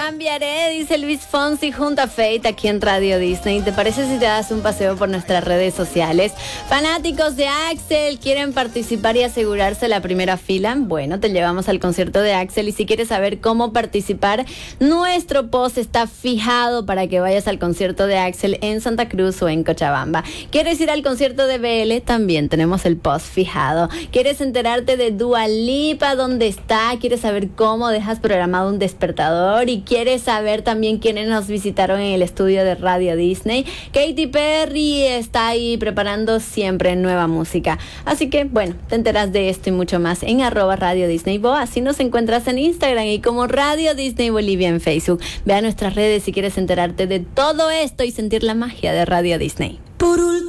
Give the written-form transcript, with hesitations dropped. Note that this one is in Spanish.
cambiaré, dice Luis Fonsi junto a Fate aquí en Radio Disney. ¿Te parece si te das un paseo por nuestras redes sociales? Fanáticos de Axel, ¿quieren participar y asegurarse la primera fila? Bueno, te llevamos al concierto de Axel y si quieres saber cómo participar, nuestro post está fijado para que vayas al concierto de Axel en Santa Cruz o en Cochabamba. ¿Quieres ir al concierto de BL? También tenemos el post fijado. ¿Quieres enterarte de Dua Lipa? ¿Dónde está? ¿Quieres saber cómo dejas programado un despertador? ¿Y quieres saber también quiénes nos visitaron en el estudio de Radio Disney? Katy Perry está ahí preparando siempre nueva música. Así que, bueno, te enteras de esto y mucho más en @Radio Disney Bo. Así nos encuentras en Instagram y como Radio Disney Bolivia en Facebook. Ve a nuestras redes si quieres enterarte de todo esto y sentir la magia de Radio Disney. Por último.